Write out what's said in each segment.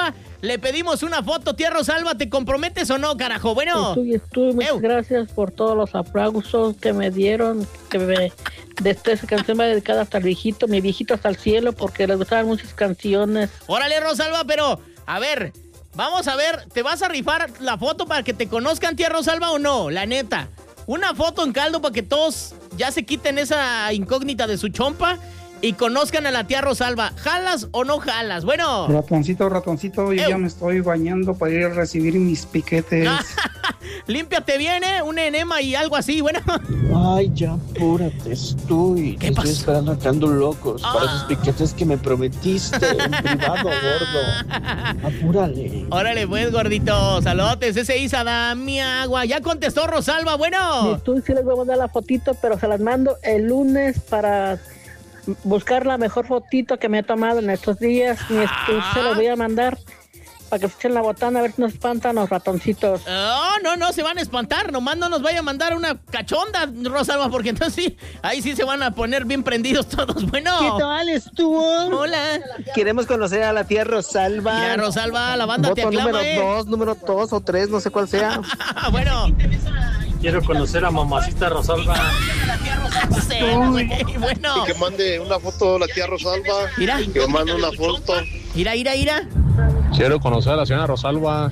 Rosalba. Le pedimos una foto, tía Rosalba. ¿Te comprometes o no, carajo? Bueno. Estuve, muchas gracias por todos los aplausos que me dieron. Esa canción va dedicada hasta el viejito, mi viejito hasta el cielo, porque les gustaban muchas canciones. Órale, Rosalba, pero, a ver, vamos a ver, ¿te vas a rifar la foto para que te conozcan, tía Rosalba, o no? La neta. Una foto en caldo para que todos ya se quiten esa incógnita de su chompa y conozcan a la tía Rosalba. ¿Jalas o no jalas? Bueno. Ratoncito, yo ya me estoy bañando para ir a recibir mis piquetes. Límpiate bien, un enema y algo así, bueno. Ay, ya apúrate, estoy esperando acá ando locos para esos piquetes que me prometiste en privado, gordo. Apúrale. Órale, pues, gordito. Saludotes, ese Isa, dame agua. Ya contestó Rosalba, bueno. Tú sí les voy a mandar la fotito, pero se las mando el lunes para buscar la mejor fotito que me he tomado en estos días. Se lo voy a mandar para que se echen la botana a ver si nos espantan los ratoncitos. No, se van a espantar. Nomás no nos vaya a mandar una cachonda, Rosalba, porque entonces sí, ahí sí se van a poner bien prendidos todos. Bueno. ¿Qué tal estuvo? Hola. Queremos conocer a la tía Rosalba. Mira, Rosalba, la banda te aclama, número 2 o 3, no sé cuál sea. Bueno. Quiero conocer a mamacita Rosalba. Sí, bueno. Y que mande una foto a la tía Rosalba. Mira. Que mande una foto. Mira. Quiero conocer a la señora Rosalba.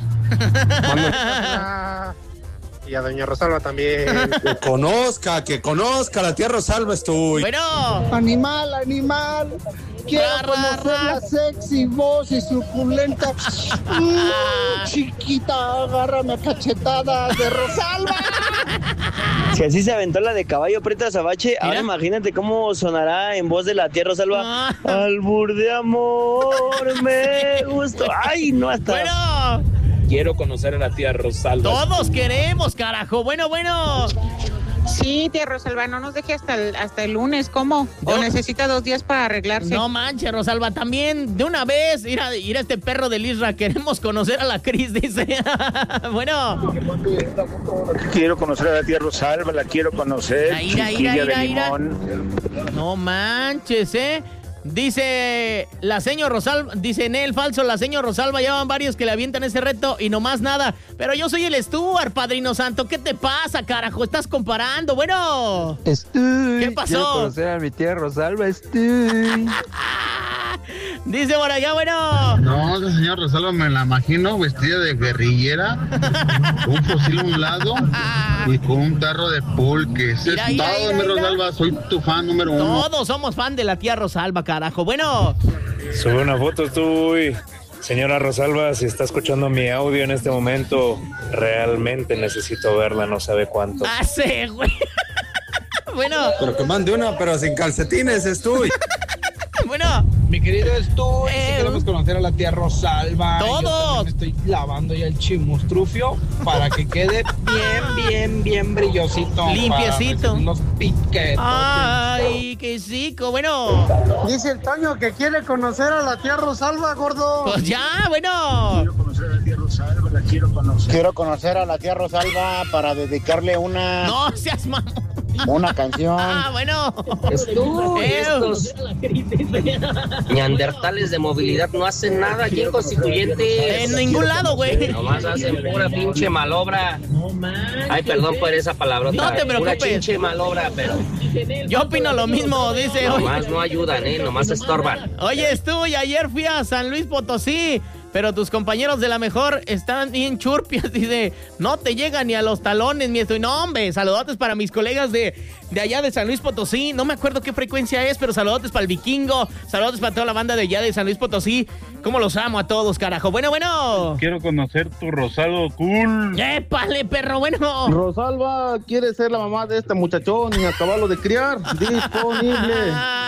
Y a doña Rosalba también. Que conozca a la tía Rosalba estoy. Bueno. Animal. Quiero conocer la sexy voz y suculenta. Chiquita, agárrame a cachetadas de Rosalba. Si así se aventó la de Caballo Preta Azabache, ahora imagínate cómo sonará en voz de la tía Rosalba. Albur de amor, me gustó. Ay, no hasta. Bueno. Quiero conocer a la tía Rosalba. Todos queremos, carajo. Bueno. Sí, tía Rosalba, no nos deje hasta el lunes, ¿cómo? ¿O necesita 2 días para arreglarse? No manches, Rosalba, también de una vez ir a este perro del Isra. Queremos conocer a la Cris, dice. Bueno. Quiero conocer a la tía Rosalba, la quiero conocer. Chiquilla de limón. No manches, Dice la señor Rosalba, dice Nel falso, la señor Rosalba, ya van varios que le avientan ese reto y nomás nada. Pero yo soy el Stuart, Padrino Santo. ¿Qué te pasa, carajo? ¿Estás comparando? Bueno. ¿Qué pasó? Quiero conocer a mi tía Rosalba, Dice por allá, bueno. No, la señora Rosalba me la imagino vestida de guerrillera, un fusil a un lado y con un tarro de pulques. Mira, Es todo, mi Rosalba, soy tu fan número 1. Todos somos fan de la tía Rosalba, carajo. Bueno. Sube una foto, señora Rosalba, si está escuchando mi audio en este momento, realmente necesito verla, no sabe cuánto. Sí, güey. Bueno. Pero que mande una, pero sin calcetines, estoy. Bueno. Mi querido Stu, si queremos conocer a la tía Rosalba. Todos. Yo me estoy lavando ya el chimustrufio para que quede bien brillosito. Limpiecito. Unos piquetes. Ay, qué chico, bueno. Dice el Toño que quiere conocer a la tía Rosalba, gordo. Pues ya, bueno. Quiero conocer a la tía Rosalba, la quiero conocer. Quiero conocer a la tía Rosalba para dedicarle una... No seas mamón. Una canción. Bueno. Estos neandertales de movilidad no hacen nada aquí en Constituyentes. En ningún lado, güey. Nomás hacen pura pinche malobra. Ay, perdón por esa palabrota. No te preocupes. Pura pinche malobra, pero... Yo opino lo mismo, dice. Nomás no ayudan, nomás estorban. Oye, y ayer fui a San Luis Potosí, pero tus compañeros de la mejor están bien churpias, dice, no te llegan ni a los talones, mi estoy. No, hombre, saludotes para mis colegas de allá de San Luis Potosí, no me acuerdo qué frecuencia es, pero saludotes para el Vikingo, saludotes para toda la banda de allá de San Luis Potosí, cómo los amo a todos, carajo. Bueno. Quiero conocer tu Rosado cool. ¡Épale, perro, bueno! Rosalba quiere ser la mamá de este muchachón y acabarlo de criar. Disponible.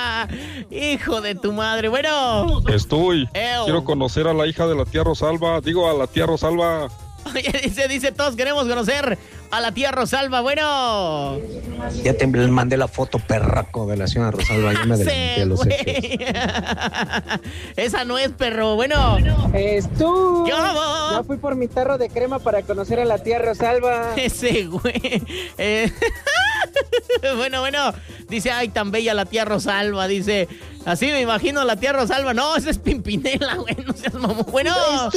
Hijo de tu madre, bueno. Quiero conocer a la hija de la tía Rosalba, a la tía Rosalba. Oye, dice, todos queremos conocer a la tía Rosalba, bueno. Ya te mandé la foto perraco de la señora Rosalba, ya me adelanté los hechos. Esa no es, perro, bueno. Tú. ¿Cómo? Ya fui por mi tarro de crema para conocer a la tía Rosalba. Ese güey. Bueno. Dice, ay, tan bella la tía Rosalba, dice. Así me imagino la tía Rosalba. No, esa es Pimpinela, güey, no seas mamón. Bueno.